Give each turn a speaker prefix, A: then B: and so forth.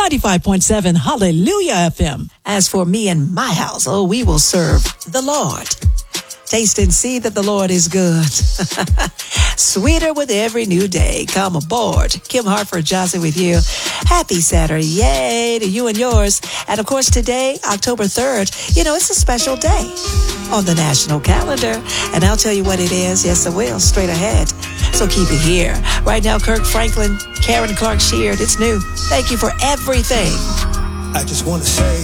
A: 95.7 Hallelujah FM.
B: As for me and my house, we will serve the Lord. Taste and see that the Lord is good. Sweeter with every new day. Come aboard. Kim Hartford Johnson with you. Happy Saturday. Yay to you and yours. And of course, today, October 3rd, it's a special day on the national calendar. And I'll tell you what it is. Yes, I will. Straight ahead. So keep it here. Right now, Kirk Franklin, Karen Clark Sheard. It's new. Thank you for everything.
C: I just want to say